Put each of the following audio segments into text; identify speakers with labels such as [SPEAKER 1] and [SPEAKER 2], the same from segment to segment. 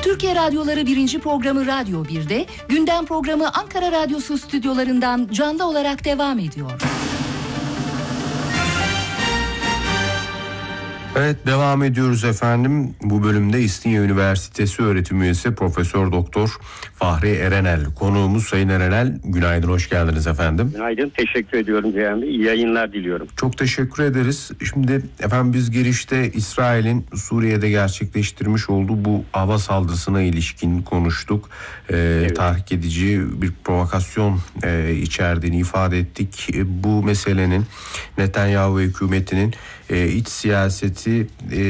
[SPEAKER 1] Türkiye Radyoları 1. programı Radyo 1'de, gündem programı Ankara Radyosu stüdyolarından canlı olarak devam ediyor.
[SPEAKER 2] Evet, devam ediyoruz efendim. Bu bölümde İstinye Üniversitesi öğretim üyesi Profesör Doktor Fahri Erenel konuğumuz. Sayın Erenel, günaydın, hoş geldiniz efendim.
[SPEAKER 3] Günaydın, teşekkür ediyorum Ceyhan Bey. İyi yayınlar diliyorum.
[SPEAKER 2] Çok teşekkür ederiz. Şimdi efendim biz girişte İsrail'in Suriye'de gerçekleştirmiş olduğu bu hava saldırısına ilişkin konuştuk. Evet. Tahrik edici bir provokasyon içerdiğini ifade ettik. Bu meselenin Netanyahu ve hükümetinin iç siyaseti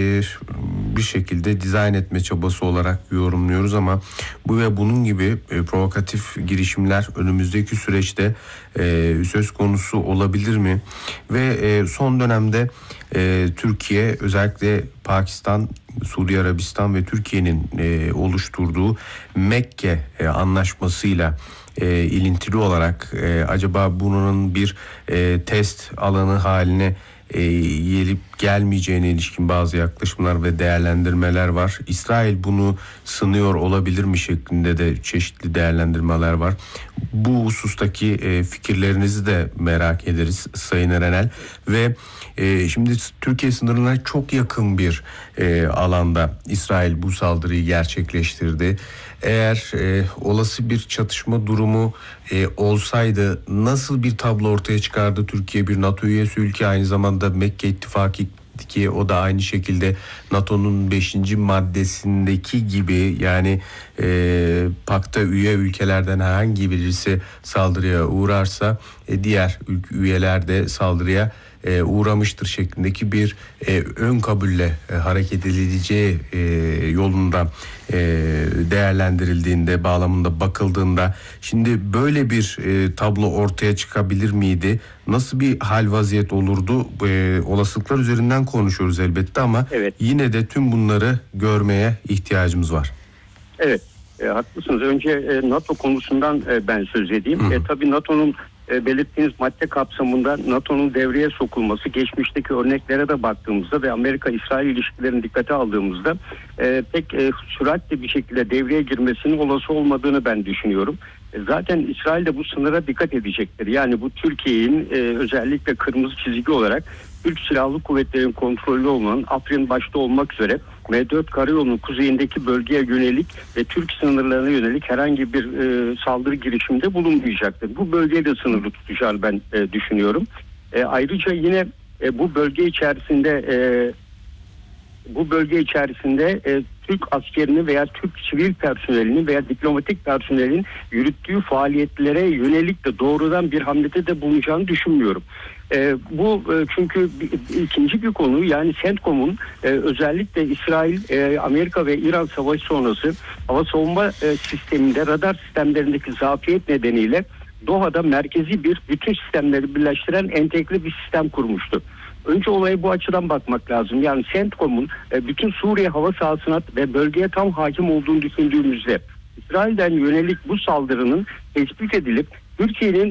[SPEAKER 2] bir şekilde dizayn etme çabası olarak yorumluyoruz ama bu ve bunun gibi provokatif girişimler önümüzdeki süreçte söz konusu olabilir mi? Ve son dönemde Türkiye, özellikle Pakistan, Suudi Arabistan ve Türkiye'nin oluşturduğu Mekke anlaşmasıyla ilintili olarak acaba bunun bir test alanı haline gelip gelmeyeceğine ilişkin bazı yaklaşımlar ve değerlendirmeler var. İsrail bunu sınıyor olabilir mi şeklinde de çeşitli değerlendirmeler var. Bu husustaki fikirlerinizi de merak ederiz Sayın Erenel. Ve şimdi Türkiye sınırına çok yakın bir alanda İsrail bu saldırıyı gerçekleştirdi. Eğer olası bir çatışma durumu olsaydı nasıl bir tablo ortaya çıkardı? Türkiye bir NATO üyesi ülke, aynı zamanda Mekke İttifakı ki o da aynı şekilde NATO'nun 5. maddesindeki gibi, yani pakta üye ülkelerden herhangi birisi saldırıya uğrarsa diğer üyeler de saldırıya uğramıştır şeklindeki bir ön kabulle hareket edileceği yolunda değerlendirildiğinde, bağlamında bakıldığında şimdi böyle bir tablo ortaya çıkabilir miydi? Nasıl bir hal vaziyet olurdu? Olasılıklar üzerinden konuşuyoruz elbette ama evet, yine de tüm bunları görmeye ihtiyacımız var.
[SPEAKER 3] Evet, haklısınız. Önce NATO konusundan ben söz edeyim. Tabii NATO'nun belirttiğiniz madde kapsamında NATO'nun devreye sokulması, geçmişteki örneklere de baktığımızda ve Amerika-İsrail ilişkilerini dikkate aldığımızda pek süratle bir şekilde devreye girmesinin olası olmadığını ben düşünüyorum. Zaten İsrail de bu sınıra dikkat edecektir. Yani bu Türkiye'nin özellikle kırmızı çizgi olarak Türk Silahlı Kuvvetleri'nin kontrolü olan Afrin başta olmak üzere M4 karayolunun kuzeyindeki bölgeye yönelik ve Türk sınırlarına yönelik herhangi bir saldırı girişiminde bulunmayacaktır. Bu bölgeyi de sınırlı tutacağını ben düşünüyorum. Ayrıca yine bu bölge içerisinde Türk askerini veya Türk sivil personelini veya diplomatik personelin yürüttüğü faaliyetlere yönelik de doğrudan bir hamlede de bulunacağını düşünmüyorum. Bu çünkü ikinci bir konu, yani CENTCOM'un özellikle İsrail, Amerika ve İran savaşı sonrası hava savunma sisteminde, radar sistemlerindeki zafiyet nedeniyle Doha'da merkezi bir bütün sistemleri birleştiren entegre bir sistem kurmuştu. Önce olaya bu açıdan bakmak lazım. Yani CENTCOM'un bütün Suriye hava sahasına ve bölgeye tam hakim olduğunu düşündüğümüzde İsrail'den yönelik bu saldırının tespit edilip Türkiye'nin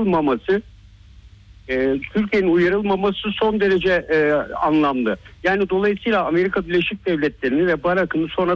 [SPEAKER 3] uyarılmaması son derece anlamlı. Yani dolayısıyla Amerika Birleşik Devletleri'ni ve Barak'ın sonra